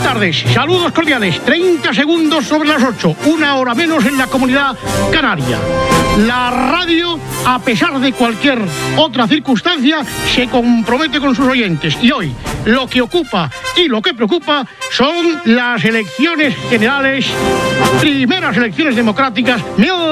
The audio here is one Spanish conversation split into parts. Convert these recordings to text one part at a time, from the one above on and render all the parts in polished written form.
tardes, saludos cordiales, 30 segundos sobre las 8, una hora menos en la Comunidad Canaria. La radio, a pesar de cualquier otra circunstancia, se compromete con sus oyentes. Y hoy, lo que ocupa y lo que preocupa son las elecciones generales, primeras elecciones democráticas,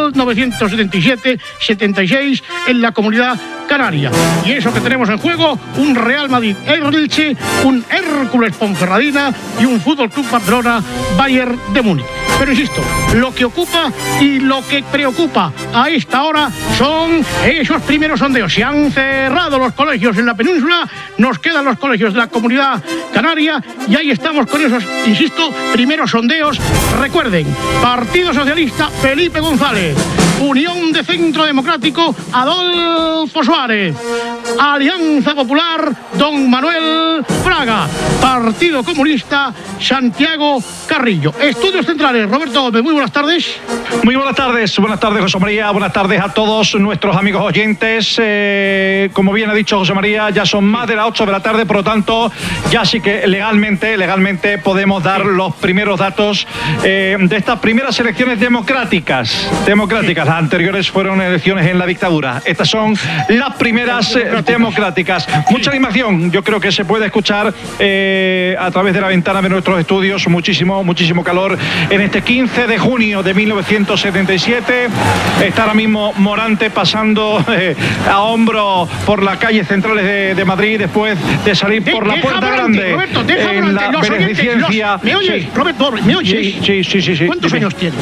1977-76, en la Comunidad Canaria. Y eso que tenemos en juego, un Real Madrid-Elche, un Hércules Ponferradina y un Fútbol Club Barcelona-Bayern de Múnich. Pero insisto, lo que ocupa y lo que preocupa a esta hora son esos primeros sondeos. Se han cerrado los colegios en la península, nos quedan los colegios de la Comunidad Canaria y ahí estamos con esos, insisto, primeros sondeos. Recuerden, Partido Socialista, Felipe González. Unión de Centro Democrático, Adolfo Suárez. Alianza Popular, Don Manuel Fraga. Partido Comunista, Santiago Carrillo. Estudios Centrales, Roberto Gómez, muy buenas tardes. Muy buenas tardes José María, buenas tardes a todos nuestros amigos oyentes. Como bien ha dicho José María, ya son más de las 8 de la tarde, por lo tanto, ya sí que legalmente podemos dar los primeros datos de estas primeras elecciones democráticas. Las anteriores fueron elecciones en la dictadura. Estas son las primeras democráticas. Mucha animación, yo creo que se puede escuchar a través de la ventana de nuestros estudios. Muchísimo calor en este 15 de junio de 1977. Está ahora mismo Morante pasando a hombro por las calles centrales de Madrid después de salir por la Puerta Grande. Roberto, en la beneficencia. ¿Me oyes? Sí. Roberto, ¿me oyes? Sí. ¿Cuántos años tienes?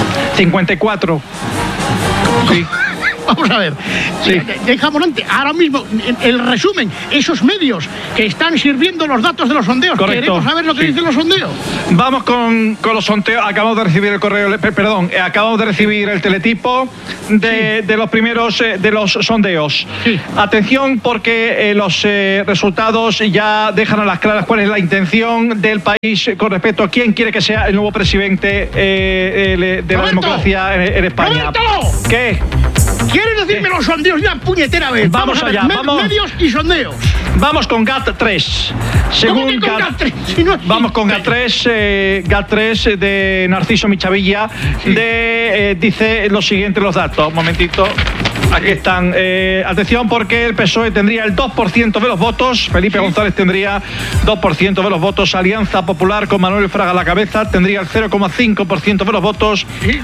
54. Sí. Vamos a ver, sí. Deja Morante, ahora mismo, el resumen, esos medios que están sirviendo los datos de los sondeos. Correcto. Queremos saber lo que dicen los sondeos. Vamos con los sondeos. Acabamos de recibir el correo, acabamos de recibir el teletipo de los primeros de los sondeos. Sí. Atención, porque los resultados ya dejan a las claras cuál es la intención del país con respecto a quién quiere que sea el nuevo presidente de la democracia en España. ¡Roberto! ¿Qué? ¿Quieres decirme los sondeos de una puñetera vez? Vamos allá, vamos. Medios y sondeos. Vamos con GAT3. Según GAT3, si no vamos con GAT3 de Narciso Michavilla. Sí. Dice lo siguiente los datos. Un momentito. Aquí están. Atención, porque el PSOE tendría el 2% de los votos. Felipe González tendría 2% de los votos. Alianza Popular con Manuel Fraga a la cabeza tendría el 0,5% de los votos.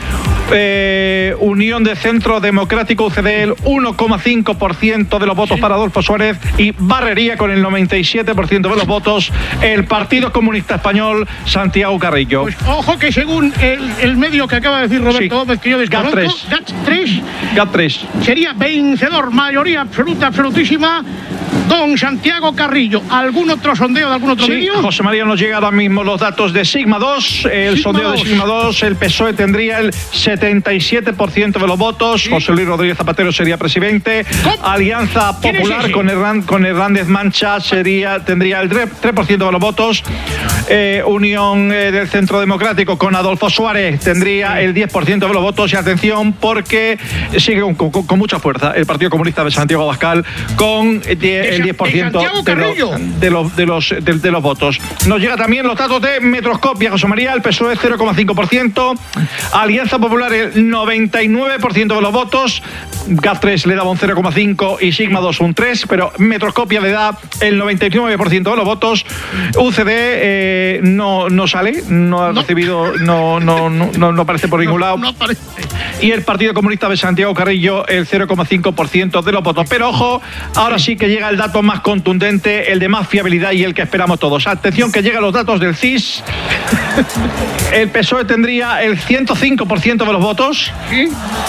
Unión de Centro Democrático, UCD, el 1,5% de los votos para Adolfo Suárez, y barrería con el 97% de los votos el Partido Comunista Español, Santiago Carrillo. Pues ojo que según el medio que acaba de decir Roberto Gómez, que yo desconozco, GAT3 sería vencedor, mayoría absolutísima, don Santiago Carrillo. ¿Algún otro sondeo de algún otro medio? José María, nos llega ahora mismo los datos de Sigma 2. El sondeo de Sigma 2, el PSOE tendría el 77% de los votos. Sí. José Luis Rodríguez Zapatero sería presidente. ¿Cómo? Alianza Popular con Hernández Mancha tendría el 3% de los votos. Unión del Centro Democrático con Adolfo Suárez tendría el 10% de los votos. Y atención, porque sigue con mucha fuerza el Partido Comunista de Santiago Abascal con el 10% de los votos. Nos llega también los datos de Metroscopia, José María. El PSOE 0,5%, Alianza Popular el 99% de los votos, GAT3 le daba un 0,5 y Sigma 2 un 3, pero Metroscopia le da el 99% de los votos. UCD no sale, no ha recibido, no aparece por ningún lado. No aparece. Y el Partido Comunista de Santiago Carrillo el 0,5% de los votos. Pero ojo, ahora sí que llega el dato más contundente, el de más fiabilidad y el que esperamos todos. Atención, que llegan los datos del CIS. El PSOE tendría el 105% de los votos. ¿Sí?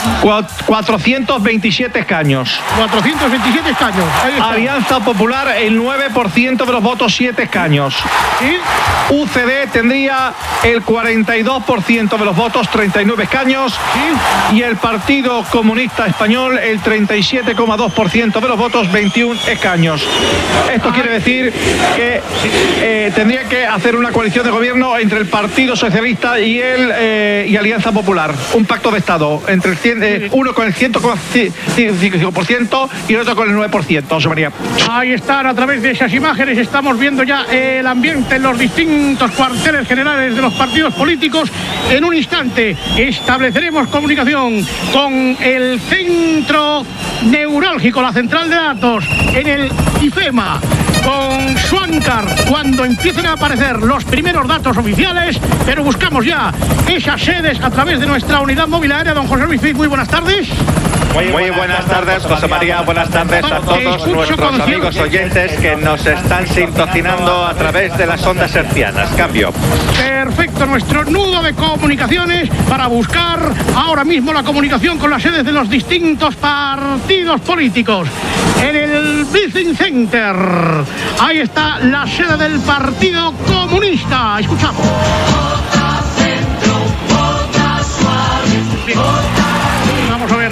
427 escaños. 427 escaños. Alianza Popular el 9% de los votos, 7 escaños. ¿Sí? UCD tendría el 42% de los votos, 39 escaños. ¿Sí? Y el Partido Comunista Español el 37,2% de los votos, 21 escaños. años. Esto quiere decir que tendría que hacer una coalición de gobierno entre el Partido Socialista y Alianza Popular. Un pacto de Estado entre uno con el 100,5% y el otro con el 9%, José María. Ahí están, a través de esas imágenes estamos viendo ya el ambiente en los distintos cuarteles generales de los partidos políticos. En un instante estableceremos comunicación con el centro neurálgico, la central de datos, en el IFEMA, con Schwankar, cuando empiecen a aparecer los primeros datos oficiales, pero buscamos ya esas sedes a través de nuestra unidad móvil aérea. Don José Luis Cid, muy buenas tardes. Muy buenas tardes, José María. Buenas tardes a todos nuestros amigos oyentes que nos están sintonizando a través de las ondas hercianas. Cambio. Perfecto, nuestro nudo de comunicaciones para buscar ahora mismo la comunicación con las sedes de los distintos partidos políticos. En el Business Center, ahí está la sede del Partido Comunista. Escuchamos. Bien. Vamos a ver.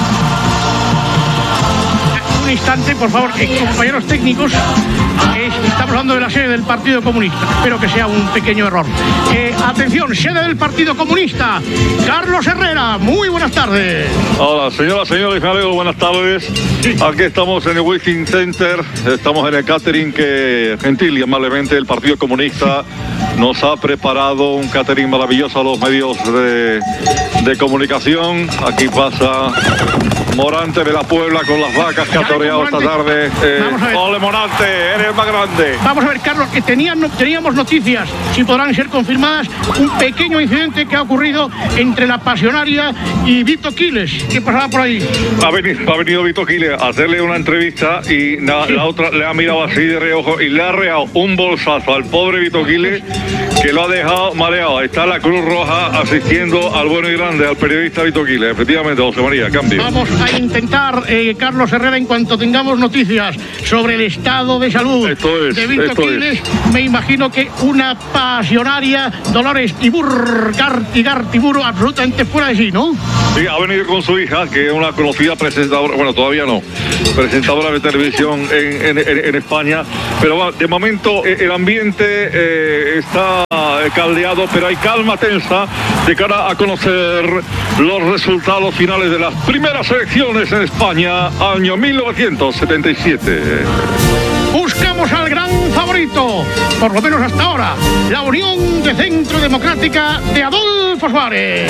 Un instante, por favor, compañeros técnicos. Estamos hablando de la sede del Partido Comunista. Espero que sea un pequeño error. Atención, sede del Partido Comunista. Carlos Herrera, muy buenas tardes. Hola, señoras, señores, me alegro, buenas tardes. Sí. Aquí estamos en el Wishing Center, estamos en el catering que gentil y amablemente el Partido Comunista nos ha preparado un catering maravilloso a los medios de comunicación. Aquí pasa Morante de la Puebla con las vacas que ha toreado esta tarde. Ole Morante, eres más grande. Vamos a ver, Carlos, que teníamos noticias, si podrán ser confirmadas, un pequeño incidente que ha ocurrido entre la Pasionaria y Vito Quiles. ¿Qué pasaba por ahí? Ha venido Vito Quiles a hacerle una entrevista y la otra le ha mirado así de reojo y le ha reado un bolsazo al pobre Vito Quiles que lo ha dejado mareado. Está la Cruz Roja asistiendo al bueno y grande, al periodista Vito Quiles. Efectivamente, José María, cambio. Vamos a intentar, Carlos Herrera, en cuanto tengamos noticias sobre el estado de salud de Vito Quiles, me imagino que una Pasionaria, Dolores Gartiburu, absolutamente fuera de sí, ¿no? Sí, ha venido con su hija, que es una conocida presentadora, bueno, todavía no, presentadora de televisión en España, pero de momento el ambiente está caldeado, pero hay calma tensa de cara a conocer los resultados finales de las primeras elecciones en España, año 1977. Buscamos al gran favorito, por lo menos hasta ahora, la Unión de Centro Democrática de Adolfo Suárez.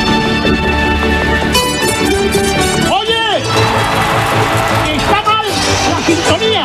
¡Oye! ¡Está mal la sintonía!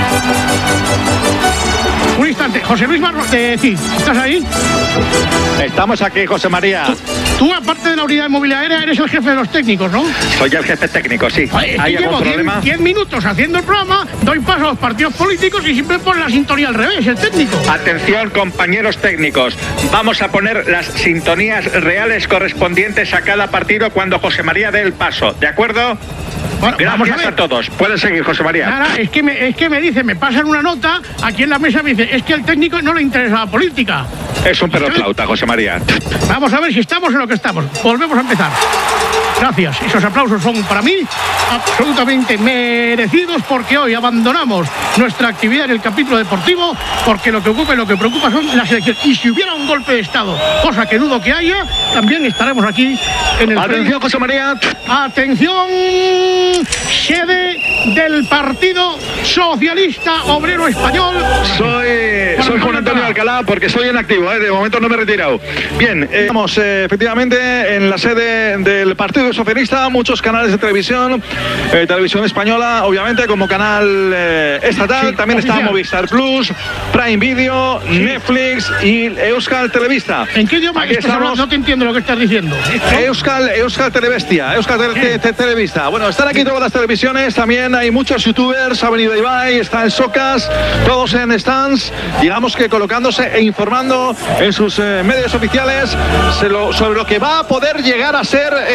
Un instante, José Luis Marros de CID, ¿estás ahí? Estamos aquí, José María. Tú, aparte de la unidad de movilidad aérea, eres el jefe de los técnicos, ¿no? Soy el jefe técnico, sí. ¿Hay algún problema? 10 minutos haciendo el programa, doy paso a los partidos políticos y siempre pone la sintonía al revés, el técnico. Atención, compañeros técnicos. Vamos a poner las sintonías reales correspondientes a cada partido cuando José María dé el paso, ¿de acuerdo? Bueno, gracias a todos. Puedes seguir, José María. Nada, es que me dice, me pasan una nota, aquí en la mesa me dice, es que al técnico no le interesa la política. Es un perro flauta, José María. Vamos a ver si estamos en lo que estamos. Volvemos a empezar. Gracias. Esos aplausos son para mí absolutamente merecidos, porque hoy abandonamos nuestra actividad en el capítulo deportivo, porque lo que ocupa y lo que preocupa son las elecciones. Y si hubiera un golpe de Estado, cosa que dudo que haya, también estaremos aquí en el... Atención, José María. Atención, sede del Partido Socialista Obrero Español. Soy Juan Antonio Alcalá, porque estoy en activo, de momento no me he retirado. Bien, estamos efectivamente en la sede del Partido Socialista, muchos canales de televisión, televisión española, obviamente como canal estatal, sí, también oficial. Está Movistar Plus, Prime Video, sí. Netflix y Euskal Televista. ¿En qué idioma estamos? No te entiendo lo que estás diciendo. Euskal Telebestia, Euskal Televista. Bueno, están aquí todas las televisiones, también hay muchos youtubers, ha venido Ibai, está el Socas, todos en stands, digamos que colocándose e informando en sus medios oficiales sobre lo que va a poder llegar a ser una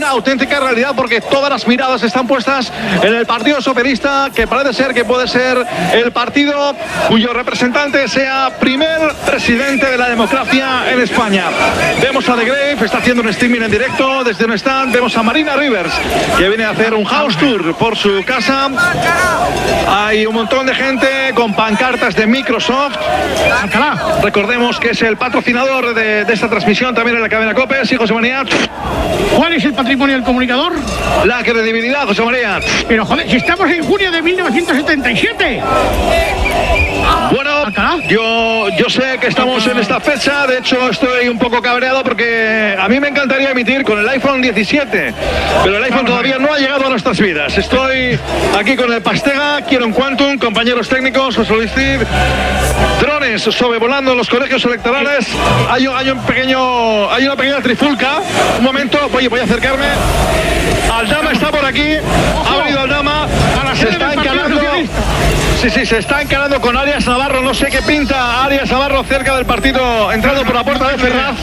una auténtica realidad, porque todas las miradas están puestas en el Partido Socialista, que parece ser que puede ser el partido cuyo representante sea primer presidente de la democracia en España. Vemos a The Grave, está haciendo un streaming en directo desde un stand. Vemos a Marina Rivers, que viene a hacer un house tour por su casa. Hay un montón de gente con pancartas de Microsoft. Recordemos que es el patrocinador de esta transmisión también en la cadena COPE. Sí, José María. ¿Cuál es el patrimonio del comunicador? La credibilidad, José María. Pero joder, si estamos en junio de 1977. Bueno, yo sé que estamos en esta fecha. De hecho, estoy un poco cabreado porque a mí me encantaría emitir con el iPhone 17, pero el iPhone todavía no ha llegado a nuestras vidas. Estoy aquí con el Pastega, quiero un Quantum, compañeros técnicos, José Luis Cid, drones sobrevolando los colegios electorales. Hay una pequeña trifulca. Un momento, voy a acercarme. Aldama está por aquí. Ha venido Aldama. Se está encalando. Sí, se está encalando con Arias Navarro. No sé qué pinta Arias Navarro cerca del partido, entrando por la puerta de Ferraz.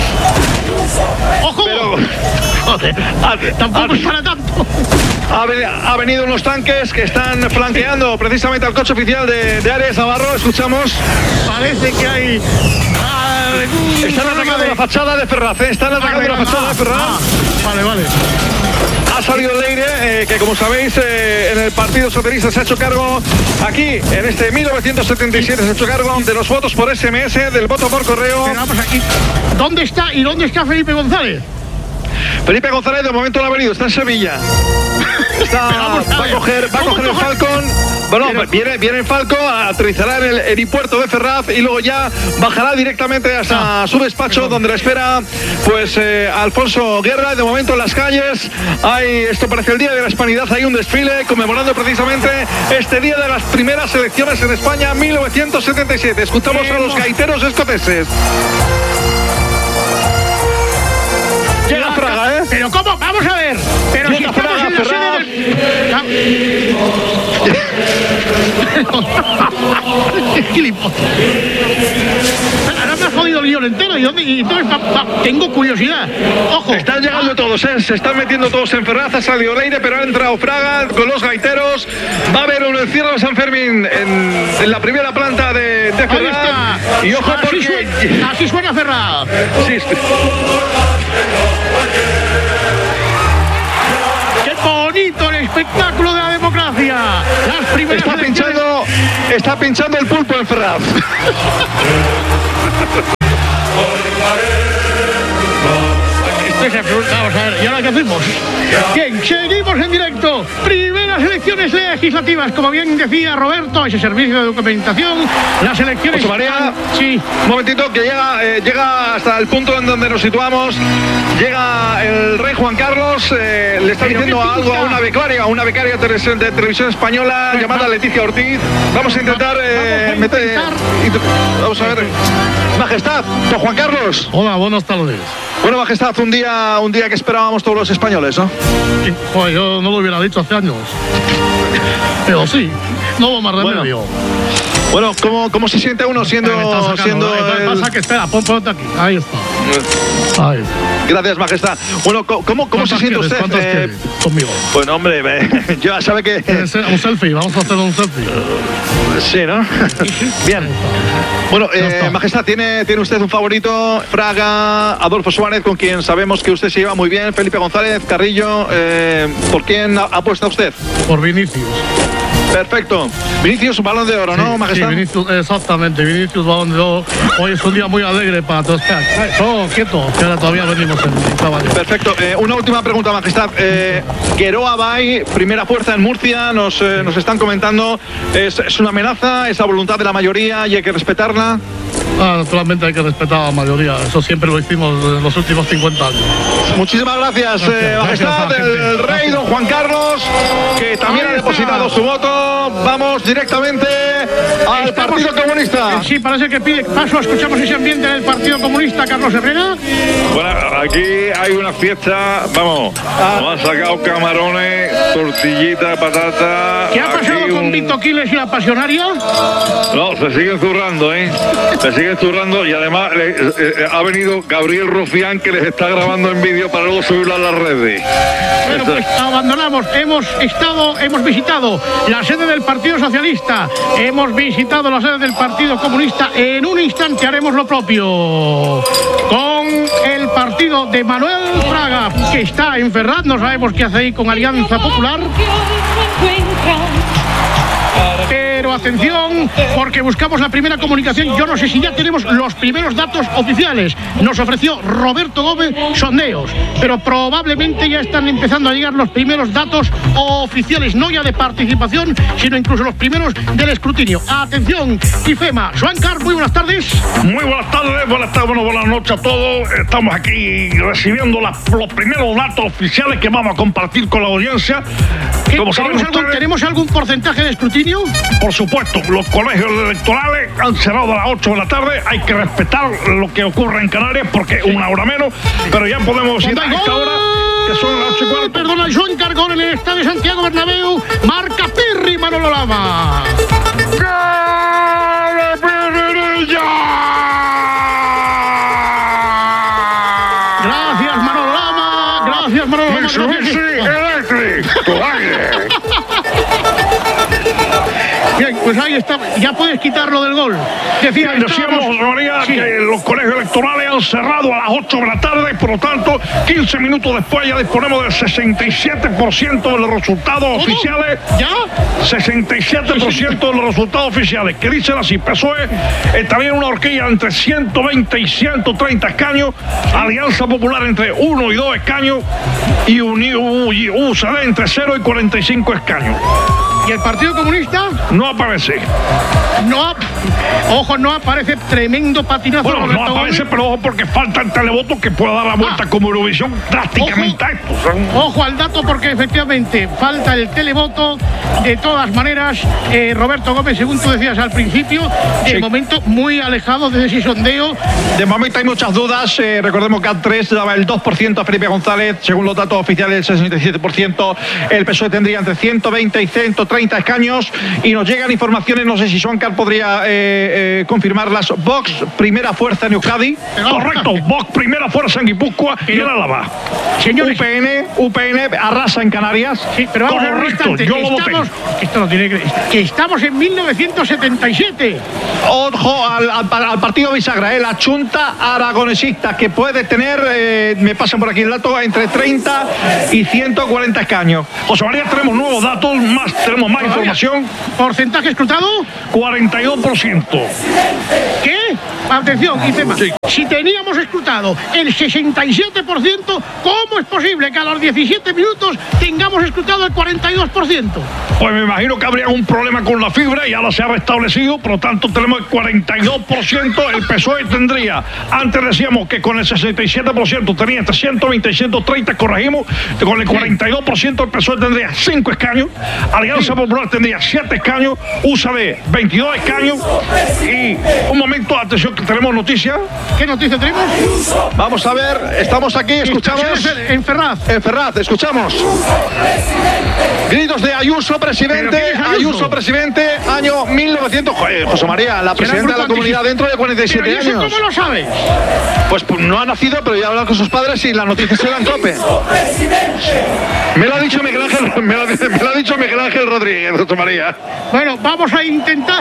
¡Ojo! Pero, joder, tampoco es para tanto. Ha venido unos tanques que están flanqueando precisamente al coche oficial de Arias Navarro. Escuchamos. Parece que hay... Están atacando la fachada de Ferraz. Están atacando la fachada de Ferraz. Vale. Ha salido Leire, que como sabéis en el Partido Socialista se ha hecho cargo aquí, en este 1977, se ha hecho cargo de los votos por SMS, del voto por correo. Pero vamos aquí. ¿Dónde está Felipe González? Felipe González de momento no ha venido, está en Sevilla. Va a coger el Falcon. Bueno, viene el Falcon, aterrizará en el aeropuerto de Ferraz y luego ya bajará directamente hasta su despacho, donde le espera pues Alfonso Guerra. De momento en las calles esto parece el Día de la Hispanidad, hay un desfile conmemorando precisamente este día de las primeras elecciones en España, 1977. Escuchamos a los gaiteros escoceses. Llega Fraga, ¿eh? Pero ¿cómo? Vamos a ver. Pero si estamos en la sede del... Ahora me has jodido el guión entero. Y entonces tengo curiosidad. Ojo. Están llegando todos, se están metiendo todos en Ferraz. Ha salido Leire, pero ha entrado Fraga con los gaiteros. Va a haber un encierro de San Fermín en la primera planta de Ferraz. Y ojo, porque... Así suena Ferraz. Sí. ¡Qué bonito el espectáculo de la democracia! Las primeras está pinchando el pulpo en Ferraz. Vamos a ver, ¿y ahora qué hacemos? Bien, seguimos en directo. Primeras elecciones legislativas, como bien decía Roberto, ese servicio de documentación. Las elecciones... José María, sí. Un momentito, que llega hasta el punto en donde nos situamos. Llega el rey Juan Carlos, le está diciendo algo a una becaria de televisión española llamada Leticia Ortiz. Vamos a intentar vamos a ver. Majestad, don Juan Carlos. Hola, buenas tardes. Bueno, Majestad, un día que esperábamos todos los españoles, ¿no? Sí, joder, yo no lo hubiera dicho hace años. Pero sí, no hubo más remedio. Bueno, ¿cómo se siente uno siendo Pasa que espera, ponte aquí. Ahí está. Ahí. Gracias, Majestad. Bueno, ¿cómo se siente usted? ¿Cuántas quieres conmigo? Bueno, hombre, yo ya sabe que... Un selfie, vamos a hacer un selfie. Sí, ¿no? Bien. Bueno, Majestad, ¿tiene usted un favorito? Fraga, Adolfo Suárez, con quien sabemos que usted se lleva muy bien, Felipe González, Carrillo. ¿Por quién apuesta usted? Por Vinicius. Perfecto. Vinicius, Balón de Oro, ¿no, Majestad? Sí, Vinicius, exactamente. Vinicius, Balón de Oro. Hoy es un día muy alegre para todos. Quieto, que ahora todavía venimos en caballo. Perfecto. Una última pregunta, Majestad. Geroa Bay, primera fuerza en Murcia, nos están comentando. ¿Es una amenaza? ¿Es la voluntad de la mayoría y hay que respetarla? Naturalmente hay que respetar a la mayoría. Eso siempre lo hicimos en los últimos 50 años. Muchísimas gracias, Majestad, el rey don Juan Carlos, que que también ha depositado su voto. Vamos directamente al Partido Comunista. Sí, parece que pide paso. Escuchamos ese ambiente del Partido Comunista, Carlos Herrera. Bueno, aquí hay una fiesta, vamos, nos han sacado camarones, tortillita de patata. ¿Qué ha pasado con Vito Quiles y la pasionaria? No, se siguen zurrando, se siguen zurrando y además ha venido Gabriel Rufián que les está grabando en vídeo para luego subirlo a las redes. Bueno, pues abandonamos, hemos visitado la sede del Partido Socialista, hemos visitado la sede del Partido Comunista. En un instante haremos lo propio con el partido de Manuel Fraga, que está en Ferraz, no sabemos qué hace ahí con Alianza Popular. Pero atención, porque buscamos la primera comunicación. Yo no sé si ya tenemos los primeros datos oficiales. Nos ofreció Roberto Gómez sondeos, pero probablemente ya están empezando a llegar los primeros datos oficiales, no ya de participación, sino incluso los primeros del escrutinio. Atención, IFEMA. Joan-Carlos, muy buenas tardes. Muy buenas tardes, buenas noches a todos. Estamos aquí recibiendo los primeros datos oficiales que vamos a compartir con la audiencia. ¿Tenemos algún porcentaje de escrutinio? Por supuesto, los colegios electorales han cerrado a las 8 de la tarde. Hay que respetar lo que ocurre en Canarias porque es una hora menos, pero ya podemos ir a esta hora, que son las 8:15. Perdona, Joan Cargón en el estadio Santiago Bernabéu. Marca Pirri, Manolo Lama. Gracias, Manolo Lama. Gracias, Manolo Lama. Bien, pues ahí está, ya puedes quitarlo del gol. Decíamos, María, que los colegios electorales han cerrado a las 8 de la tarde, por lo tanto, 15 minutos después ya disponemos del 67% de los resultados oficiales. ¿Ya? 67% de los resultados oficiales, que dicen así: PSOE está bien una horquilla entre 120 y 130 escaños, Alianza Popular entre 1 y 2 escaños y UCD entre 0 y 45 escaños. ¿Y el Partido Comunista? No aparece. No aparece. Tremendo patinazo. Bueno, no aparece, pero ojo, porque falta el televoto que pueda dar la vuelta como Eurovisión drásticamente a esto. Ojo al dato, porque efectivamente falta el televoto. De todas maneras, Roberto Gómez, según tú decías al principio, de momento muy alejado de ese sondeo. De momento hay muchas dudas. Recordemos que A3 daba el 2% a Felipe González, según los datos oficiales el 67%. El PSOE tendría entre 120 y 130 escaños y nos llegan informaciones, no sé si Joan-Carlos podría confirmarlas. Vox, primera fuerza en Euskadi. Correcto, Vox, primera fuerza en Guipúzcoa y en Álava. Señores, UPN arrasa en Canarias. Sí, pero vamos a ver un instante, que estamos en 1977. Ojo al partido bisagra, la Junta Aragonesista, que puede tener, me pasan por aquí el dato, entre 30 y 140 escaños. José María, tenemos nuevos datos, tenemos más información. ¿Porcentaje escrutado? 42%. ¿Qué? Atención, IFEMA. Sí. Si teníamos escrutado el 67%, ¿cómo es posible que a los 17 minutos tengamos escrutado el 42%? Pues me imagino que habría un problema con la fibra y ahora se ha restablecido, por lo tanto tenemos el 42%. El PSOE tendría, antes decíamos que con el 67% tenía entre 120 y 130, corregimos, con el 42% el PSOE tendría 5 escaños, Alianza Popular tendría 7 escaños, UCD 22 escaños. Y un momento, atención, que tenemos noticias. ¿Qué noticia tenemos? Vamos a ver, estamos aquí, escuchamos. En Ferraz. En Ferraz, escuchamos. Gritos de Ayuso, presidente. Ayuso, presidente, año 1900. José María, la presidenta de la comunidad dentro de 47 años. ¿Cómo lo sabes? Pues no ha nacido, pero ya ha hablado con sus padres y la noticia se la entrope. Me lo ha dicho Miguel Ángel Rodríguez, José María. Bueno, vamos a intentar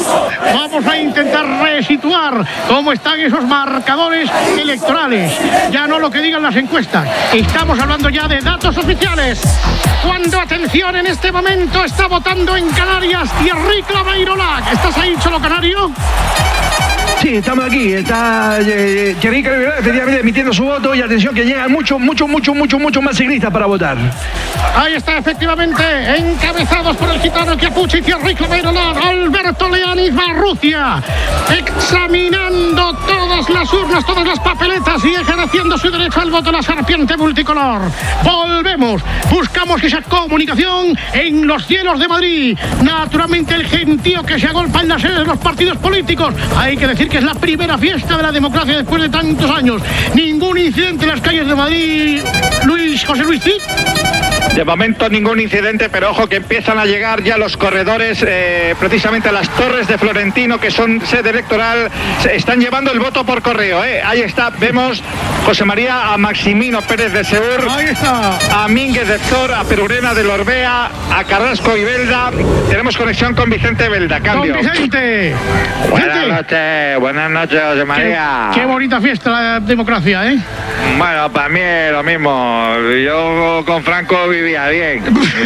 resituar cómo están esos marcadores electorales. Ya no lo que digan las encuestas. Estamos hablando ya de datos oficiales. Cuando, atención, en este momento está votando en Canarias Thierry Claveirolac. ¿Estás ahí, Cholo Canario? Sí, estamos aquí. Está Thierry Claveirolac efectivamente emitiendo su voto, y atención que llegan mucho más ciclistas para votar. Ahí está, efectivamente, encabezados por el gitano Chiapucci y Thierry Claveirolac, Alberto Leanis Barrucia, examinando todo todas las urnas, todas las papeletas y ejerciendo su derecho al voto la serpiente multicolor. Volvemos, buscamos esa comunicación en los cielos de Madrid. Naturalmente el gentío que se agolpa en la sede de los partidos políticos. Hay que decir que es la primera fiesta de la democracia después de tantos años. Ningún incidente en las calles de Madrid, José Luis, ¿sí? De momento ningún incidente, pero ojo que empiezan a llegar ya los corredores, precisamente a las Torres de Florentino, que son sede electoral, se están llevando el voto por correo, Ahí está, vemos José María, a Maximino Pérez de Seur, ahí está, a Mínguez de Zor, a Perurena de Lorbea, a Carrasco y Belda. Tenemos conexión con Vicente Belda, cambio. Don Vicente. Buenas noches, José María. Qué bonita fiesta la democracia, Bueno, para mí es lo mismo. Yo con Franco vivía bien,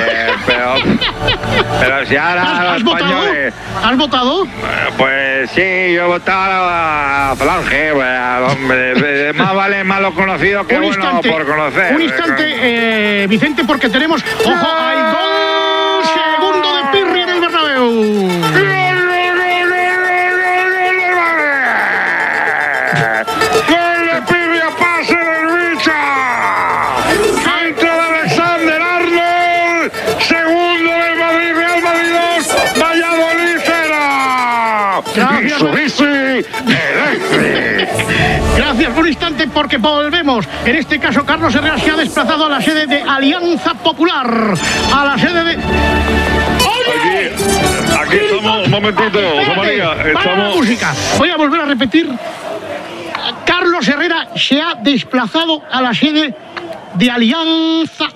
pero si ahora ¿Has los españoles... votado? ¿Has votado? Pues sí, yo votaba a Falange, al hombre. Más vale malo conocido que bueno por conocer. Un instante, Vicente, porque tenemos... ¡Ojo! ¡Hay gol! ¡Segundo de Pirri en el Bernabéu! Gracias, un instante porque volvemos. En este caso, Carlos Herrera se ha desplazado a la sede de Alianza Popular. A la sede de... ¡Oye! Aquí estamos, un momentito, José María. Para la música. Voy a volver a repetir. Carlos Herrera se ha desplazado a la sede de Alianza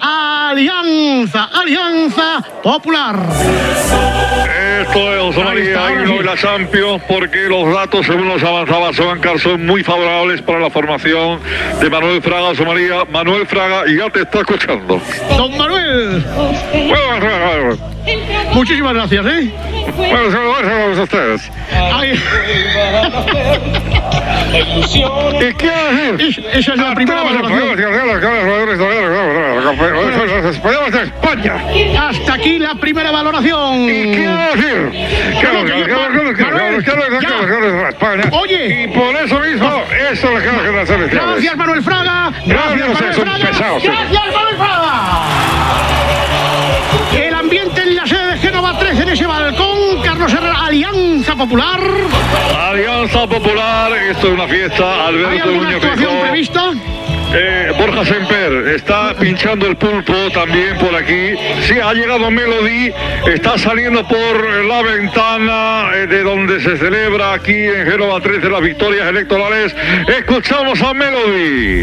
Popular. Esto es, José María, y la Champions, porque los datos, según nos avanzaba Sobancar, son muy favorables para la formación de Manuel Fraga. José María, Manuel Fraga ya te está escuchando. Don Manuel. Bueno. Muchísimas gracias, Bueno, saludos a ustedes. ¿Y qué decir? Esa es la primera valoración. de España. Hasta aquí la primera valoración. ¿Y qué decir? Oye. Y por eso mismo, eso es lo que nos hace. Gracias, Manuel Fraga. Gracias, Manuel Fraga. El ambiente en la sede de Génova 13, en ese balcón. Carlos Herrera, Alianza Popular. Alianza Popular, esto es una fiesta. ¿Hay Alberto alguna Núñez actuación Feijóo. prevista? Borja Semper está pinchando el pulpo también por aquí. Sí, ha llegado Melody, está saliendo por la ventana de donde se celebra aquí en Génova 13 las victorias electorales. Escuchamos a Melody.